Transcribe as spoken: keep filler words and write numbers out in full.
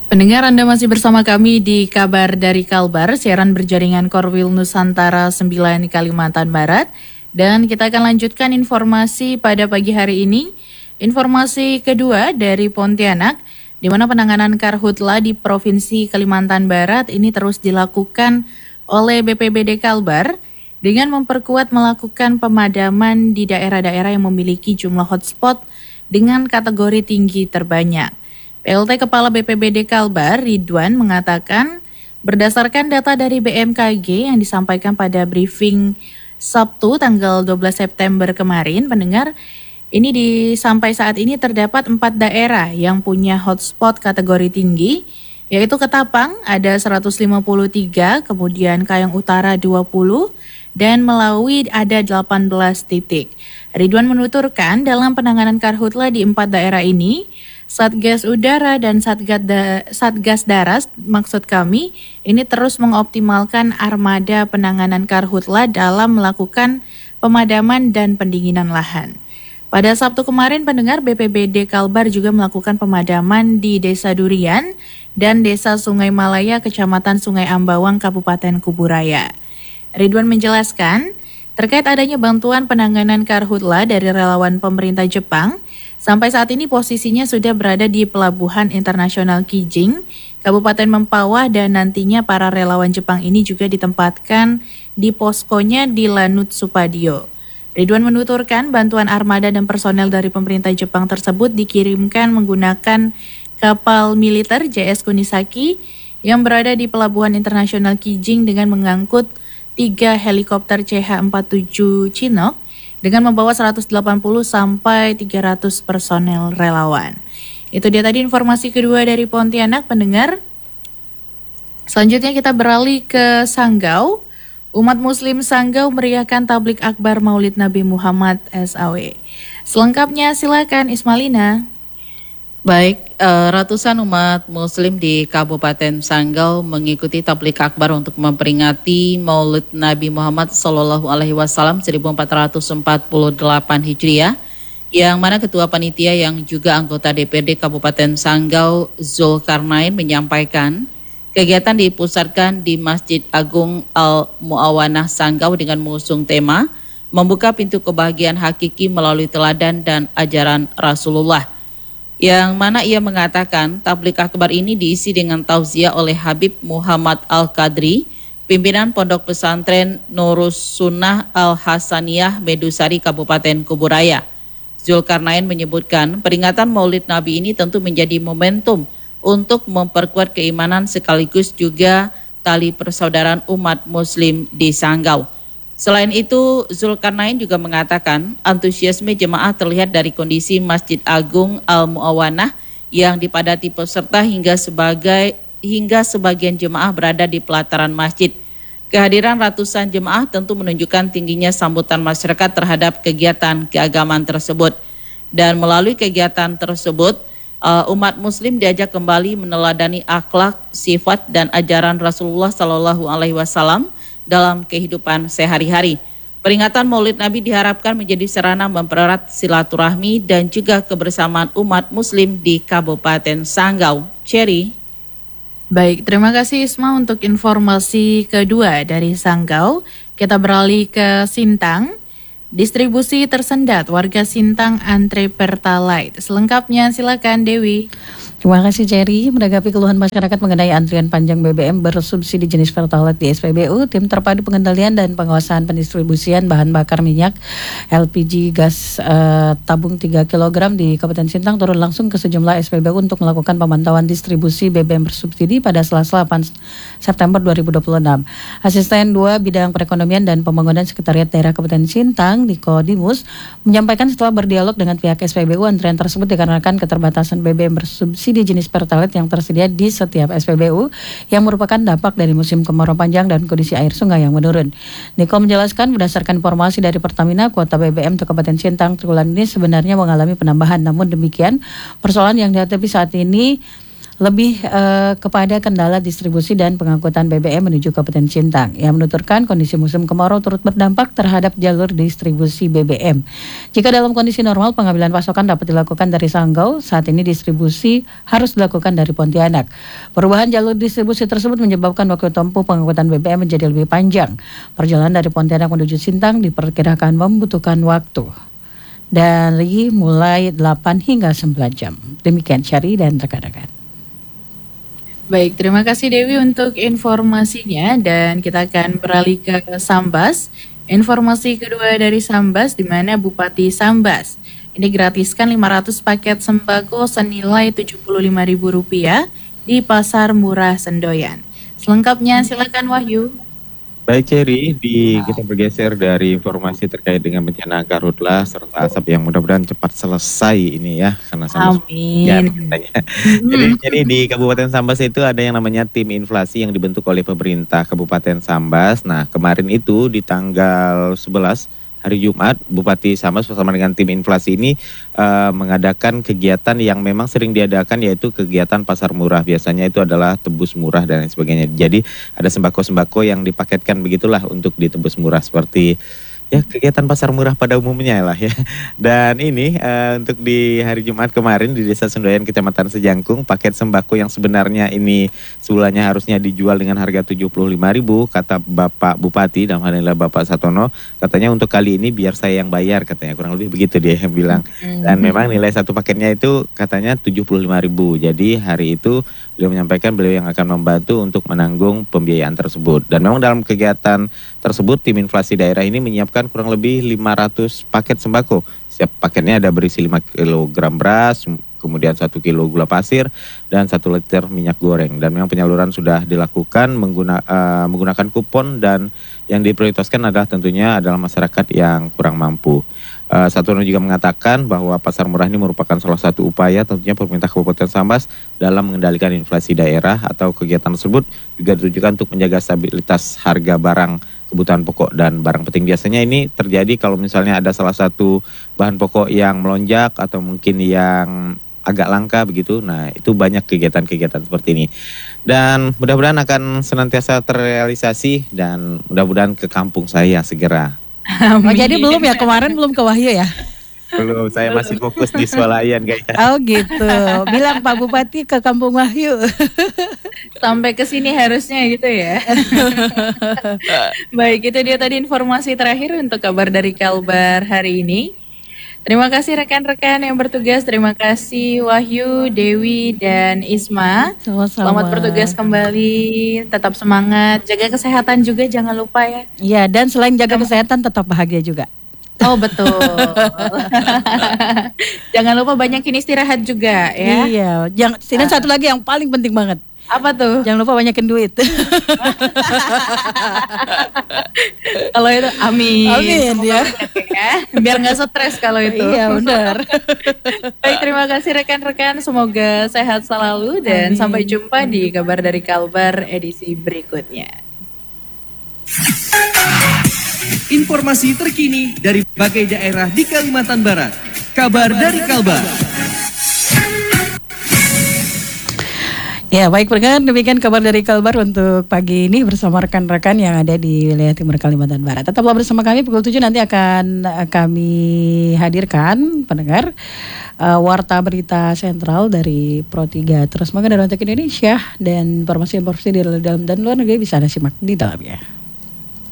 Pendengar, Anda masih bersama kami di Kabar dari Kalbar, siaran berjaringan Korwil Nusantara sembilan Kalimantan Barat. Dan kita akan lanjutkan informasi pada pagi hari ini. Informasi kedua dari Pontianak, di mana penanganan karhutla di Provinsi Kalimantan Barat ini terus dilakukan oleh B P B D Kalbar dengan memperkuat melakukan pemadaman di daerah-daerah yang memiliki jumlah hotspot dengan kategori tinggi terbanyak. P L T Kepala B P B D Kalbar, Ridwan, mengatakan berdasarkan data dari B M K G yang disampaikan pada briefing Sabtu tanggal dua belas September kemarin, pendengar, ini di sampai saat ini terdapat empat daerah yang punya hotspot kategori tinggi, yaitu Ketapang ada seratus lima puluh tiga, kemudian Kayong Utara dua puluh, dan Melawi ada delapan belas titik. Ridwan menuturkan dalam penanganan karhutla di empat daerah ini, Satgas Udara dan Satgas, da, Satgas Darat, maksud kami, ini terus mengoptimalkan armada penanganan karhutla dalam melakukan pemadaman dan pendinginan lahan. Pada Sabtu kemarin, pendengar, B P B D Kalbar juga melakukan pemadaman di Desa Durian dan Desa Sungai Malaya, Kecamatan Sungai Ambawang, Kabupaten Kuburaya. Ridwan menjelaskan, terkait adanya bantuan penanganan karhutla dari relawan pemerintah Jepang, sampai saat ini posisinya sudah berada di Pelabuhan Internasional Kijing, Kabupaten Mempawah, dan nantinya para relawan Jepang ini juga ditempatkan di poskonya di Lanut Supadio. Ridwan menuturkan bantuan armada dan personel dari pemerintah Jepang tersebut dikirimkan menggunakan kapal militer J S Kunisaki yang berada di Pelabuhan Internasional Kijing dengan mengangkut tiga helikopter C H empat puluh tujuh Chinook dengan membawa seratus delapan puluh sampai tiga ratus personel relawan. Itu dia tadi informasi kedua dari Pontianak, pendengar. Selanjutnya kita beralih ke Sanggau. Umat Muslim Sanggau meriahkan tablik akbar Maulid Nabi Muhammad S A W. Selengkapnya silakan Ismalina. Baik, uh, ratusan umat Muslim di Kabupaten Sanggau mengikuti tablik akbar untuk memperingati Maulid Nabi Muhammad Sallallahu Alaihi Wasallam seribu empat ratus empat puluh delapan Hijriah, yang mana Ketua Panitia yang juga anggota D P R D Kabupaten Sanggau Zulkarnain menyampaikan kegiatan dipusatkan di Masjid Agung Al-Mu'awanah Sanggau dengan mengusung tema membuka pintu kebahagiaan hakiki melalui teladan dan ajaran Rasulullah, yang mana ia mengatakan tablik akbar ini diisi dengan tauziah oleh Habib Muhammad Al-Qadri, pimpinan Pondok Pesantren Nurus Sunnah Al-Hasaniyah Medusari Kabupaten Kuburaya. Zulkarnain menyebutkan peringatan Maulid Nabi ini tentu menjadi momentum untuk memperkuat keimanan sekaligus juga tali persaudaraan umat Muslim di Sanggau. Selain itu, Zulkarnain juga mengatakan antusiasme jemaah terlihat dari kondisi Masjid Agung Al-Mu'awanah yang dipadati peserta hingga sebagai hingga sebagian jemaah berada di pelataran masjid. Kehadiran ratusan jemaah tentu menunjukkan tingginya sambutan masyarakat terhadap kegiatan keagamaan tersebut. Dan melalui kegiatan tersebut, uh, umat Muslim diajak kembali meneladani akhlak, sifat, dan ajaran Rasulullah Sallallahu Alaihi Wasallam dalam kehidupan sehari-hari. Peringatan Maulid Nabi diharapkan menjadi sarana mempererat silaturahmi dan juga kebersamaan umat Muslim di Kabupaten Sanggau. Cherry. Baik, terima kasih Isma untuk informasi kedua dari Sanggau. Kita beralih ke Sintang. Distribusi tersendat, warga Sintang antre Pertalite. Selengkapnya silakan Dewi. Terima kasih Cherry. Menanggapi keluhan masyarakat mengenai antrian panjang B B M bersubsidi jenis Pertalite di S P B U, Tim Terpadu Pengendalian dan Pengawasan Pendistribusian Bahan Bakar Minyak L P G gas uh, tabung tiga kilogram di Kabupaten Sintang turun langsung ke sejumlah S P B U untuk melakukan pemantauan distribusi B B M bersubsidi pada Selasa delapan September dua ribu dua puluh enam. Asisten dua Bidang Perekonomian dan Pembangunan Sekretariat Daerah Kabupaten Sintang, Niko Dimus, menyampaikan setelah berdialog dengan pihak S P B U, antrian tersebut dikarenakan keterbatasan B B M bersubsidi di jenis Pertalite yang tersedia di setiap S P B U yang merupakan dampak dari musim kemarau panjang dan kondisi air sungai yang menurun. Niko menjelaskan berdasarkan informasi dari Pertamina, kuota B B M untuk Kabupaten Sintang triwulan ini sebenarnya mengalami penambahan. Namun demikian, persoalan yang dihadapi saat ini lebih uh, kepada kendala distribusi dan pengangkutan B B M menuju Kabupaten Sintang. Ia menuturkan kondisi musim kemarau turut berdampak terhadap jalur distribusi B B M. Jika dalam kondisi normal, pengambilan pasokan dapat dilakukan dari Sanggau, saat ini distribusi harus dilakukan dari Pontianak. Perubahan jalur distribusi tersebut menyebabkan waktu tempuh pengangkutan B B M menjadi lebih panjang. Perjalanan dari Pontianak menuju Sintang diperkirakan membutuhkan waktu dari mulai delapan hingga sembilan jam. Demikian Syari dan rekan-rekan. Baik, terima kasih Dewi untuk informasinya dan kita akan beralih ke Sambas. Informasi kedua dari Sambas di mana Bupati Sambas ini gratiskan lima ratus paket sembako senilai tujuh puluh lima ribu rupiah di Pasar Murah Sendoyan. Selengkapnya silakan Wahyu. Baik Cherry, di kita bergeser dari informasi terkait dengan bencana karhutlah serta asap yang mudah-mudahan cepat selesai ini ya, karena sama Amin. katanya. Jadi, jadi di Kabupaten Sambas itu ada yang namanya tim inflasi yang dibentuk oleh pemerintah Kabupaten Sambas. Nah kemarin itu di tanggal sebelas hari Jumat, Bupati Sambas bersama dengan tim inflasi ini uh, mengadakan kegiatan yang memang sering diadakan, yaitu kegiatan pasar murah. Biasanya itu adalah tebus murah dan lain sebagainya. Jadi ada sembako-sembako yang dipaketkan begitulah untuk ditebus murah, seperti ya kegiatan pasar murah pada umumnya lah ya. Dan ini uh, untuk di hari Jumat kemarin di Desa Sendoyan, Kecamatan Sejangkung, paket sembako yang sebenarnya ini sebulannya harusnya dijual dengan harga tujuh puluh lima ribu, kata Bapak Bupati, dalam hal ini Bapak Satono, katanya untuk kali ini biar saya yang bayar, katanya kurang lebih begitu dia yang bilang. Dan memang nilai satu paketnya itu katanya tujuh puluh lima ribu. Jadi hari itu beliau menyampaikan beliau yang akan membantu untuk menanggung pembiayaan tersebut. Dan memang dalam kegiatan tersebut tim inflasi daerah ini menyiapkan kurang lebih lima ratus paket sembako. Setiap paketnya ada berisi lima kilogram beras, kemudian satu kilo gula pasir, dan satu liter minyak goreng. Dan memang penyaluran sudah dilakukan mengguna, uh, menggunakan kupon, dan yang diprioritaskan adalah tentunya adalah masyarakat yang kurang mampu. Uh, Satono juga mengatakan bahwa pasar murah ini merupakan salah satu upaya tentunya pemerintah Kabupaten Sambas dalam mengendalikan inflasi daerah, atau kegiatan tersebut juga ditujukan untuk menjaga stabilitas harga barang kebutuhan pokok dan barang penting. Biasanya ini terjadi kalau misalnya ada salah satu bahan pokok yang melonjak atau mungkin yang agak langka begitu. Nah, itu banyak kegiatan-kegiatan seperti ini. Dan mudah-mudahan akan senantiasa terrealisasi dan mudah-mudahan ke kampung saya segera. Oh, jadi belum ya, kemarin belum ke Wahyu ya? Belum, saya masih fokus di swalayan kayaknya. Oh gitu, bilang Pak Bupati ke Kampung Wahyu. Sampai ke sini harusnya gitu ya. Baik, itu dia tadi informasi terakhir untuk kabar dari Kalbar hari ini. Terima kasih rekan-rekan yang bertugas. Terima kasih Wahyu, Dewi, dan Isma. Sama-sama. Selamat bertugas kembali. Tetap semangat. Jaga kesehatan juga, jangan lupa ya. Iya, dan selain jaga kesehatan tetap bahagia juga. Oh betul. Jangan lupa banyakin istirahat juga ya. Iya, jangan. Dan satu lagi yang paling penting banget. Apa tuh? Jangan lupa banyakin duit. Kalau itu amin. Amin ya. ya. Biar nggak stres kalau itu. Iya benar. Baik, terima kasih rekan-rekan. Semoga sehat selalu dan amin. Sampai jumpa di kabar dari Kalbar edisi berikutnya. Informasi terkini dari berbagai daerah di Kalimantan Barat. Kabar dari Kalbar. Ya baik rekan, demikian kabar dari Kalbar untuk pagi ini bersama rekan-rekan yang ada di wilayah timur Kalimantan Barat. Tetaplah bersama kami, pukul tujuh nanti akan kami hadirkan pendengar uh, Warta Berita Sentral dari Pro tiga Terus Makan dan untuk Indonesia, dan informasi-informasi di dalam dan luar negeri bisa Anda simak di dalamnya.